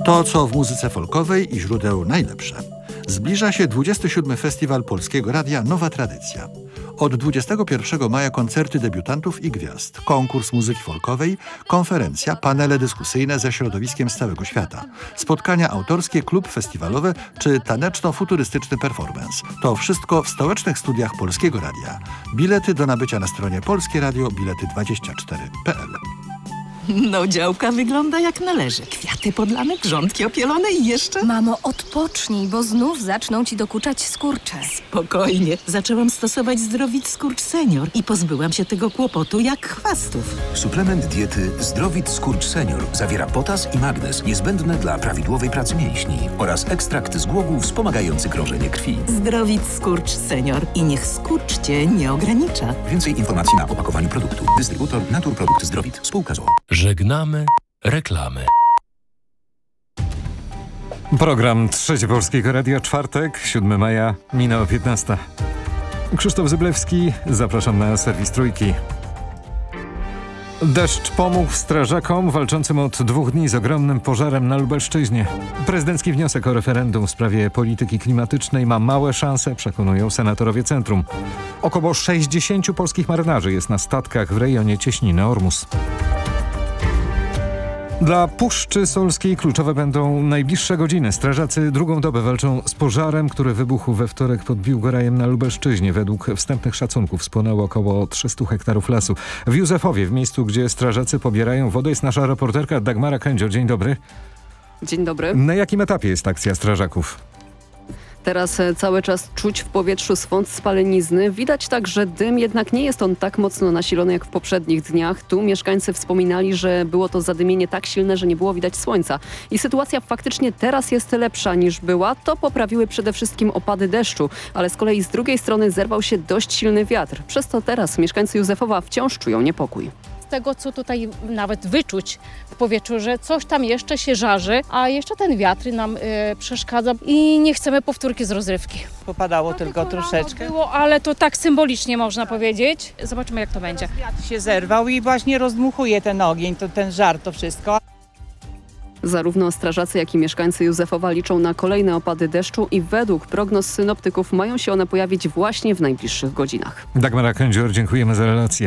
To, co w muzyce folkowej i źródeł najlepsze. Zbliża się 27. Festiwal Polskiego Radia Nowa Tradycja. Od 21 maja koncerty debiutantów i gwiazd, konkurs muzyki folkowej, konferencja, panele dyskusyjne ze środowiskiem z całego świata, spotkania autorskie, klub festiwalowy czy taneczno-futurystyczny performance. To wszystko w stołecznych studiach Polskiego Radia. Bilety do nabycia na stronie Polskie Radio bilety24.pl. No, działka wygląda jak należy. Kwiaty podlane, grządki opielone i jeszcze... Mamo, odpocznij, bo znów zaczną ci dokuczać skurcze. Spokojnie. Zaczęłam stosować Zdrowit Skurcz Senior i pozbyłam się tego kłopotu jak chwastów. Suplement diety Zdrowit Skurcz Senior zawiera potas i magnez niezbędne dla prawidłowej pracy mięśni oraz ekstrakt z głogu wspomagający krążenie krwi. Zdrowit Skurcz Senior i niech skurcz cię nie ogranicza. Więcej informacji na opakowaniu produktu. Dystrybutor Naturprodukt Zdrowit. Spółka z o.o. Żegnamy reklamy. Program Trzecie Polskiego Radia, czwartek, 7 maja, minęła 15. Krzysztof Zyblewski, zapraszam na serwis Trójki. Deszcz pomógł strażakom walczącym od 2 dni z ogromnym pożarem na Lubelszczyźnie. Prezydencki wniosek o referendum w sprawie polityki klimatycznej ma małe szanse, przekonują senatorowie Centrum. Około 60 polskich marynarzy jest na statkach w rejonie Cieśniny Ormus. Dla Puszczy Solskiej kluczowe będą najbliższe godziny. Strażacy drugą dobę walczą z pożarem, który wybuchł we wtorek pod Biłgorajem na Lubelszczyźnie. Według wstępnych szacunków spłonęło około 300 hektarów lasu. W Józefowie, w miejscu, gdzie strażacy pobierają wodę, jest nasza reporterka Dagmara Kędzior. Dzień dobry. Dzień dobry. Na jakim etapie jest akcja strażaków? Teraz cały czas czuć w powietrzu swąd spalenizny. Widać także dym, jednak nie jest on tak mocno nasilony jak w poprzednich dniach. Tu mieszkańcy wspominali, że było to zadymienie tak silne, że nie było widać słońca. I sytuacja faktycznie teraz jest lepsza niż była. To poprawiły przede wszystkim opady deszczu, ale z kolei z drugiej strony zerwał się dość silny wiatr. Przez to teraz mieszkańcy Józefowa wciąż czują niepokój. Z tego, co tutaj nawet wyczuć w powietrzu, że coś tam jeszcze się żarzy, a jeszcze ten wiatr nam przeszkadza i nie chcemy powtórki z rozrywki. Popadało tylko troszeczkę. Było, ale to tak symbolicznie można powiedzieć. Zobaczymy, jak to będzie. Wiatr się zerwał i właśnie rozdmuchuje ten ogień, ten żar, to wszystko. Zarówno strażacy, jak i mieszkańcy Józefowa liczą na kolejne opady deszczu i według prognoz synoptyków mają się one pojawić właśnie w najbliższych godzinach. Dagmara Kędzior, dziękujemy za relację.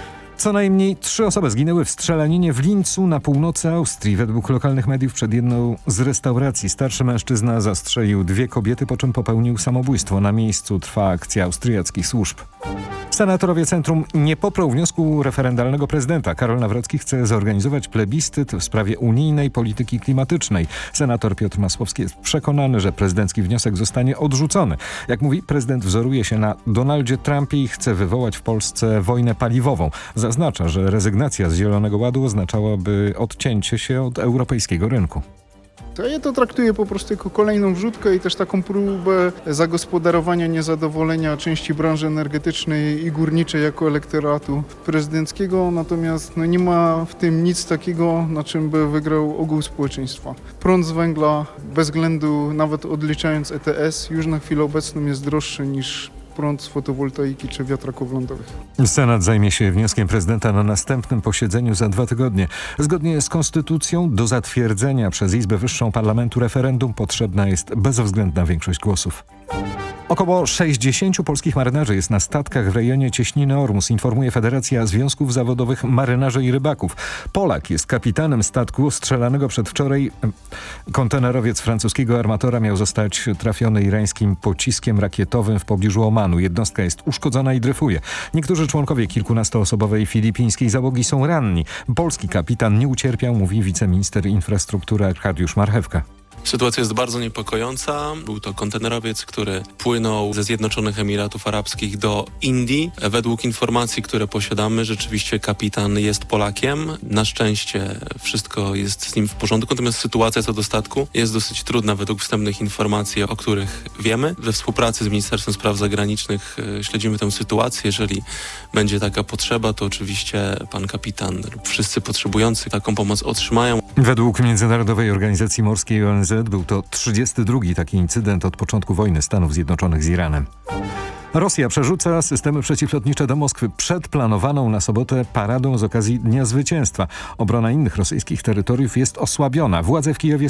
Co najmniej 3 osoby zginęły w strzelaninie w Lincu na północy Austrii. Według lokalnych mediów przed jedną z restauracji starszy mężczyzna zastrzelił 2 kobiety, po czym popełnił samobójstwo. Na miejscu trwa akcja austriackich służb. Senatorowie Centrum nie poprą wniosku referendalnego prezydenta. Karol Nawrocki chce zorganizować plebiscyt w sprawie unijnej polityki klimatycznej. Senator Piotr Masłowski jest przekonany, że prezydencki wniosek zostanie odrzucony. Jak mówi, prezydent wzoruje się na Donaldzie Trumpie i chce wywołać w Polsce wojnę paliwową. Zaznacza, że rezygnacja z Zielonego Ładu oznaczałaby odcięcie się od europejskiego rynku. To ja to traktuję po prostu jako kolejną wrzutkę i też taką próbę zagospodarowania niezadowolenia części branży energetycznej i górniczej jako elektoratu prezydenckiego, natomiast nie ma w tym nic takiego, na czym by wygrał ogół społeczeństwa. Prąd z węgla, bez względu nawet odliczając ETS, już na chwilę obecną jest droższy niż prąd z fotowoltaiki czy wiatraków lądowych. Senat zajmie się wnioskiem prezydenta na następnym posiedzeniu za 2 tygodnie. Zgodnie z konstytucją do zatwierdzenia przez Izbę Wyższą Parlamentu referendum potrzebna jest bezwzględna większość głosów. Około 60 polskich marynarzy jest na statkach w rejonie Cieśniny Ormus, informuje Federacja Związków Zawodowych Marynarzy i Rybaków. Polak jest kapitanem statku strzelanego przedwczoraj. Kontenerowiec francuskiego armatora miał zostać trafiony irańskim pociskiem rakietowym w pobliżu Omanu. Jednostka jest uszkodzona i dryfuje. Niektórzy członkowie kilkunastoosobowej filipińskiej załogi są ranni. Polski kapitan nie ucierpiał, mówi wiceminister infrastruktury Arkadiusz Marchewka. Sytuacja jest bardzo niepokojąca. Był to kontenerowiec, który płynął ze Zjednoczonych Emiratów Arabskich do Indii. Według informacji, które posiadamy, rzeczywiście kapitan jest Polakiem. Na szczęście wszystko jest z nim w porządku, natomiast sytuacja co do statku jest dosyć trudna według wstępnych informacji, o których wiemy. We współpracy z Ministerstwem Spraw Zagranicznych śledzimy tę sytuację. Jeżeli będzie taka potrzeba, to oczywiście pan kapitan lub wszyscy potrzebujący taką pomoc otrzymają. Według Międzynarodowej Organizacji Morskiej ONZ był to 32. taki incydent od początku wojny Stanów Zjednoczonych z Iranem. Rosja przerzuca systemy przeciwlotnicze do Moskwy przed planowaną na sobotę paradą z okazji Dnia Zwycięstwa. Obrona innych rosyjskich terytoriów jest osłabiona. Władze w Kijowie